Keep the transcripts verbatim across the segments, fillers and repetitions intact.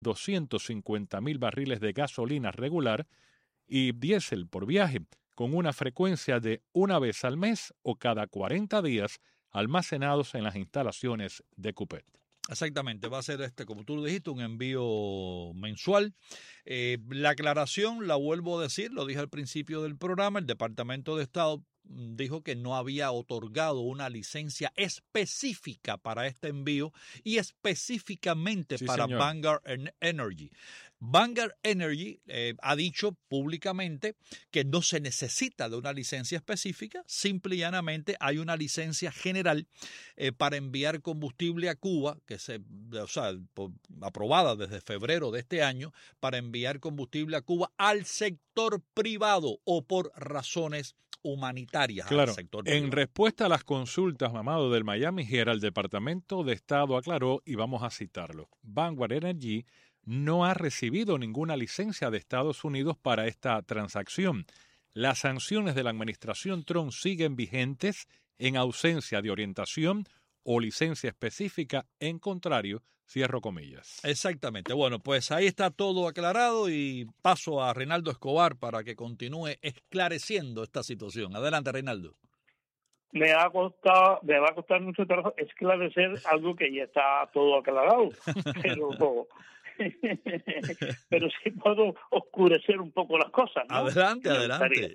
doscientos cincuenta mil barriles de gasolina regular y diésel por viaje, con una frecuencia de una vez al mes o cada cuarenta días, almacenados en las instalaciones de Cupet. Exactamente, va a ser este, como tú lo dijiste, un envío mensual. Eh, la aclaración, la vuelvo a decir, lo dije al principio del programa, el Departamento de Estado dijo que no había otorgado una licencia específica para este envío y específicamente sí, para señor. Vanguard Energy. Vanguard Energy eh, ha dicho públicamente que no se necesita de una licencia específica, simple y llanamente hay una licencia general eh, para enviar combustible a Cuba, que se, o sea, por, aprobada desde febrero de este año, para enviar combustible a Cuba al sector privado o por razones humanitarias claro, al sector en privado. respuesta a las consultas, Amado, del Miami Herald, el Departamento de Estado aclaró, y vamos a citarlo, Vanguard Energy no ha recibido ninguna licencia de Estados Unidos para esta transacción. Las sanciones de la administración Trump siguen vigentes en ausencia de orientación o licencia específica, en contrario, cierro comillas. Exactamente. Bueno, pues ahí está todo aclarado y paso a Reinaldo Escobar para que continúe esclareciendo esta situación. Adelante, Reinaldo. Me va a costar, me va a costar mucho trabajo esclarecer algo que ya está todo aclarado, pero pero sí puedo oscurecer un poco las cosas, ¿no? Adelante, adelante.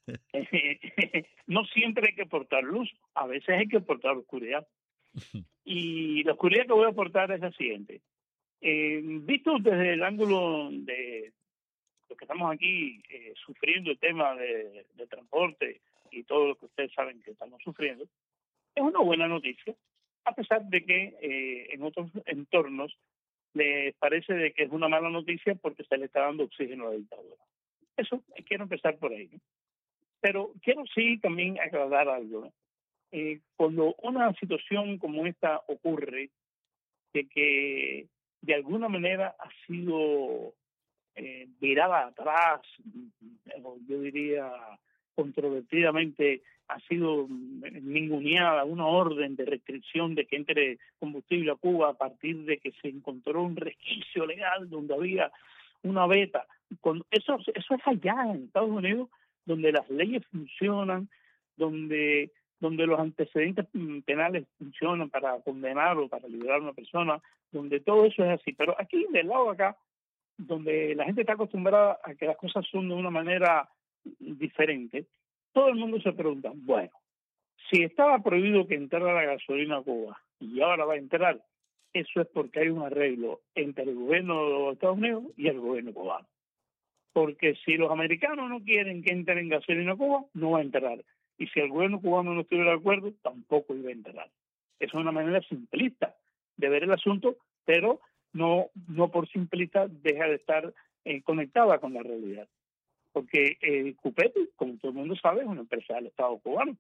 No siempre hay que portar luz, a veces hay que portar oscuridad. Y la oscuridad que voy a aportar es la siguiente. Eh, visto desde el ángulo de los que estamos aquí eh, sufriendo el tema de, de transporte y todo lo que ustedes saben que estamos sufriendo, es una buena noticia, a pesar de que eh, en otros entornos les parece de que es una mala noticia porque se le está dando oxígeno a la dictadura. Eso, quiero empezar por ahí, ¿no? Pero quiero sí también aclarar algo, ¿no? Eh, cuando una situación como esta ocurre, de que de alguna manera ha sido eh, virada atrás, yo diría controvertidamente, ha sido ninguneada una orden de restricción de que entre combustible a Cuba a partir de que se encontró un resquicio legal donde había una veta. Con eso, eso es allá en Estados Unidos, donde las leyes funcionan, donde donde los antecedentes penales funcionan para condenar o para liberar a una persona, donde todo eso es así. Pero aquí, del lado de acá, donde la gente está acostumbrada a que las cosas son de una manera diferente, todo el mundo se pregunta, bueno, si estaba prohibido que entrara la gasolina a Cuba y ahora va a entrar, eso es porque hay un arreglo entre el gobierno de Estados Unidos y el gobierno cubano. Porque si los americanos no quieren que entre en gasolina a Cuba, no va a entrar. Y si el gobierno cubano no estuviera de acuerdo, tampoco iba a entrar. Es una manera simplista de ver el asunto, pero no no por simplista deja de estar eh, conectada con la realidad. Porque eh, Cupet, como todo el mundo sabe, es una empresa del Estado cubano.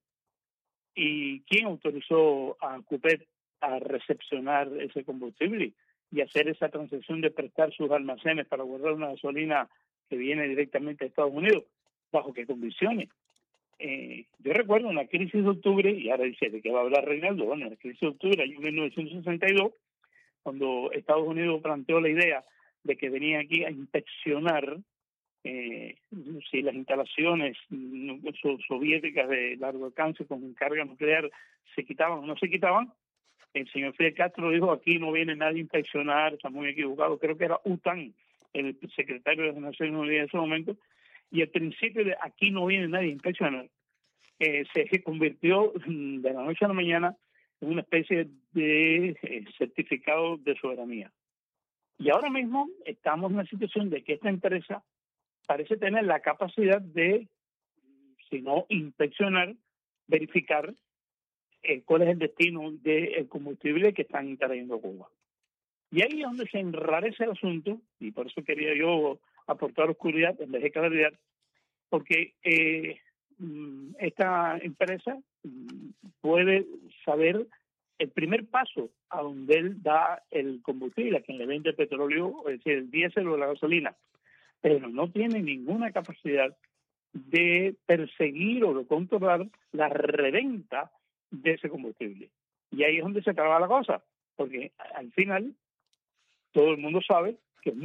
¿Y quién autorizó a Cupet a recepcionar ese combustible y hacer esa transacción de prestar sus almacenes para guardar una gasolina que viene directamente de Estados Unidos? ¿Bajo qué condiciones? Eh, yo recuerdo en la crisis de octubre, y ahora dice de qué va a hablar Reinaldo, bueno, en la crisis de octubre, en mil novecientos sesenta y dos, cuando Estados Unidos planteó la idea de que venía aquí a inspeccionar eh, si las instalaciones so, soviéticas de largo alcance con carga nuclear se quitaban o no se quitaban, el señor Fidel Castro dijo, aquí no viene nadie a inspeccionar, está muy equivocado, creo que era U T A N, el secretario de las Naciones Unidas en ese momento, y el principio de aquí no viene nadie a inspeccionar eh, se convirtió de la noche a la mañana en una especie de eh, certificado de soberanía. Y ahora mismo estamos en la situación de que esta empresa parece tener la capacidad de, si no inspeccionar, verificar eh, cuál es el destino del combustible que están trayendo a Cuba. Y ahí es donde se enrarece el asunto, y por eso quería yo aportar oscuridad en vez de claridad, porque eh, esta empresa puede saber el primer paso a donde él da el combustible, a quien le vende el petróleo, es decir, el diésel o la gasolina, pero no tiene ninguna capacidad de perseguir o de controlar la reventa de ese combustible. Y ahí es donde se acaba la cosa, porque al final todo el mundo sabe